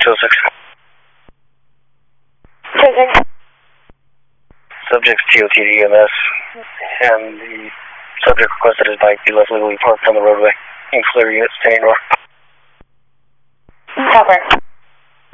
206. Taken. Subject's TOTD EMS, and the subject requested his bike be left legally parked on the roadway. You can clear units to Anor. Cover.